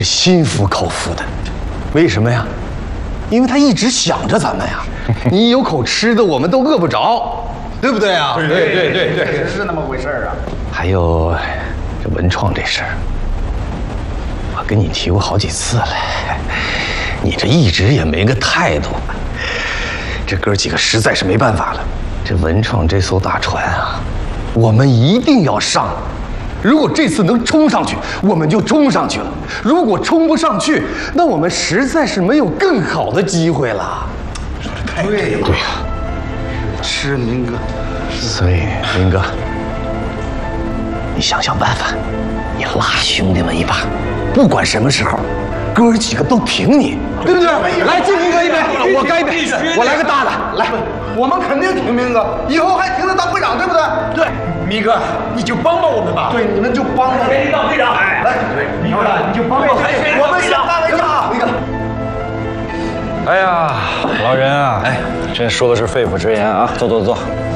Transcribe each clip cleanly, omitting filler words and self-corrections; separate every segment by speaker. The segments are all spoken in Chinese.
Speaker 1: 心服口服的。为什么呀？因为他一直想着咱们呀。你有口吃的，我们都饿不着，对不对啊？
Speaker 2: 对，是那么回事啊。
Speaker 1: 还有这文创这事儿，我跟你提过好几次了，你这一直也没个态度。这哥几个实在是没办法了。这文创这艘大船啊，我们一定要上。如果这次能冲上去，我们就冲上去了；如果冲不上去，那我们实在是没有更好的机会了。
Speaker 2: 说的太对了。
Speaker 1: 对呀，
Speaker 2: 是明哥。
Speaker 1: 所以林哥，你想想办法，你拉兄弟们一把，不管什么时候，哥几个都挺你，对不对？来，敬明哥一杯，我干一杯，我来个大的，来。
Speaker 2: 我们肯定挺明哥，以后还挺他当会长，对不对？
Speaker 3: 对，明哥，你就帮帮我们吧。
Speaker 2: 对，你们就帮帮。
Speaker 3: 给你当会长。
Speaker 2: 来，
Speaker 3: 明哥，你就帮帮
Speaker 2: 我们先干为上。明哥。
Speaker 4: 哎呀，老人啊，真说的是肺腑之言啊！坐。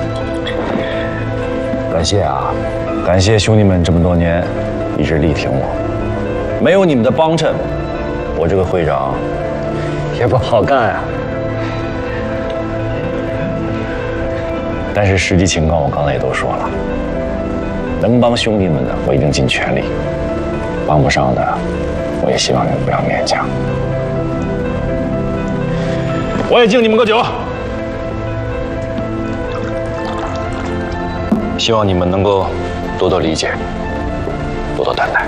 Speaker 4: 感谢啊，感谢兄弟们这么多年一直力挺我，没有你们的帮衬，我这个会长也不好干啊。但是实际情况我刚才也都说了，能帮兄弟们的我一定尽全力，帮不上的我也希望你们不要勉强。我也敬你们个酒，希望你们能够多多理解，多多担待。